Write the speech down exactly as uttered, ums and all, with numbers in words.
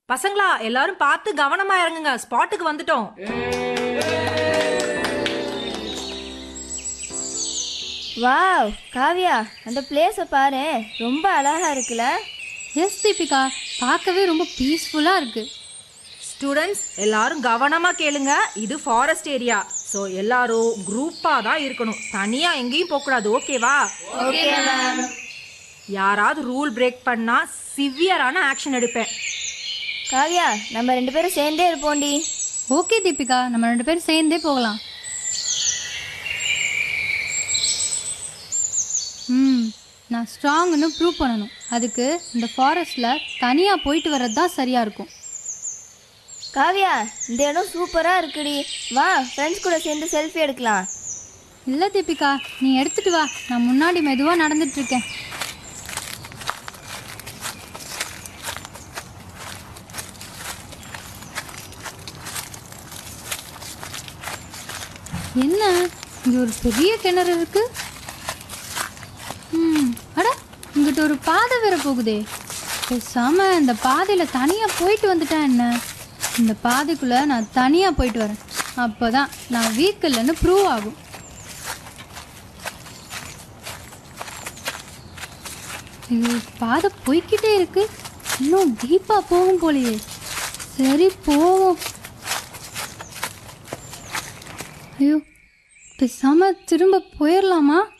பசங்களா எல்லாரும் பார்த்து கவனமா இறங்குங்க, ஸ்பாட்டுக்கு வந்துட்டோம். வாவ் காவ்யா, அந்த பிளேஸை பாரு, ரொம்ப அழகா இருக்குல்ல? எஸ் தீபிகா, பார்க்கவே ரொம்ப பீஸ்ஃபுல்லா இருக்கு. ஸ்டூடெண்ட்ஸ் எல்லாரும் கவனமா கேளுங்க, இது ஃபாரஸ்ட் ஏரியா. ஸோ எல்லாரும் குரூப்பா தான் இருக்கணும், தனியா எங்கேயும் போக கூடாது. ஓகேவா? Okay ma'am. யாராவது ரூல் பிரேக் பண்ணா சிவியரான ஆக்ஷன் எடுப்பேன். காவ்யா, நம்ம ரெண்டு பேரும் சேர்ந்தே இருப்போம்டி. ஓகே தீபிகா, நம்ம ரெண்டு பேரும் சேர்ந்தே போகலாம். ம் நான் ஸ்ட்ராங்னு ப்ரூவ் பண்ணணும். அதுக்கு இந்த ஃபாரஸ்ட்டில் தனியாக போயிட்டு வர்றது தான் சரியாக இருக்கும். காவ்யா, இந்த இடம் சூப்பராக இருக்குடி. வா, ஃப்ரெண்ட்ஸ் கூட சேர்ந்து செல்ஃபி எடுக்கலாம். இல்லை தீபிகா, நீ எடுத்துட்டு வா, நான் முன்னாடி மெதுவாக நடந்துட்டுருக்கேன். என்ன இங்கே ஒரு பெரிய கிணறு இருக்கு. ம் அட, இங்கிட்ட ஒரு பாதை வேற போகுதே. பேசாம இந்த பாதையில் தனியாக போயிட்டு வந்துட்டேன். என்ன, இந்த பாதைக்குள்ளே நான் தனியாக போயிட்டு வரேன். அப்போ தான் நான் வீக் இல்லைன்னு ப்ரூவ் ஆகும். இது பாதை போய்கிட்டே இருக்கு, இன்னும் டீப்பாக போகும் போலையே. சரி போவோம். ஐயோ, பேசாம திரும்ப போயிடலாமா?